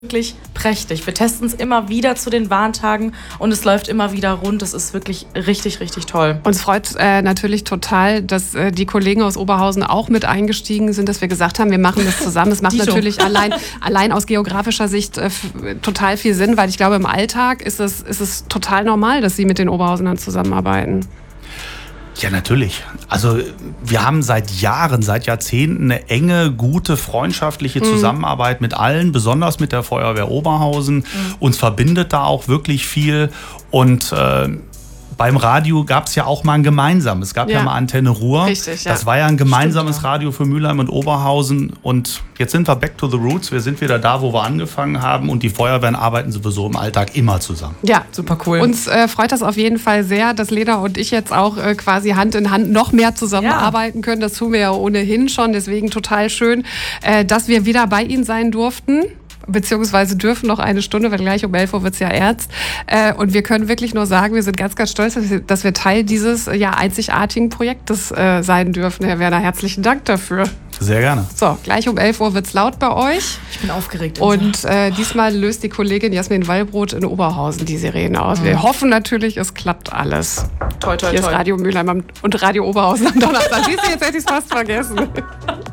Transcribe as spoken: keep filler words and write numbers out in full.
Wirklich prächtig. Wir testen es immer wieder zu den Warntagen und es läuft immer wieder rund. Es ist wirklich richtig, richtig toll. Uns freut äh, natürlich total, dass äh, die Kollegen aus Oberhausen auch mit eingestiegen sind, dass wir gesagt haben, wir machen das zusammen. Es macht natürlich allein, allein aus geografischer Sicht äh, f- total viel Sinn, weil ich glaube, im Alltag ist es, ist es total normal, dass Sie mit den Oberhausenern zusammenarbeiten. Ja, natürlich. Also wir haben seit Jahren, seit Jahrzehnten eine enge, gute, freundschaftliche Zusammenarbeit mhm. mit allen, besonders mit der Feuerwehr Oberhausen. Mhm. Uns verbindet da auch wirklich viel und äh, beim Radio gab es ja auch mal ein gemeinsames. Es gab ja, ja mal Antenne Ruhr. Richtig, ja. Das war ja ein gemeinsames Stimmt, ja. Radio für Mülheim und Oberhausen. Und jetzt sind wir back to the roots. Wir sind wieder da, wo wir angefangen haben. Und die Feuerwehren arbeiten sowieso im Alltag immer zusammen. Ja, super cool. Uns äh, freut das auf jeden Fall sehr, dass Lena und ich jetzt auch äh, quasi Hand in Hand noch mehr zusammenarbeiten ja. können. Das tun wir ja ohnehin schon. Deswegen total schön, äh, dass wir wieder bei Ihnen sein durften. Beziehungsweise dürfen noch eine Stunde, weil gleich um elf Uhr wird es ja ernst. Äh, und wir können wirklich nur sagen, wir sind ganz, ganz stolz, dass wir, dass wir Teil dieses ja, einzigartigen Projektes äh, sein dürfen. Herr Werner, herzlichen Dank dafür. Sehr gerne. So, gleich um elf Uhr wird es laut bei euch. Ich bin aufgeregt. Und äh, diesmal löst die Kollegin Jasmin Wallbrot in Oberhausen die Sirene aus. Mhm. Wir hoffen natürlich, es klappt alles. Toi, toi, Hier toi. ist Radio Mülheim und Radio Oberhausen am Donnerstag. Siehst du, jetzt hätte ich es fast vergessen.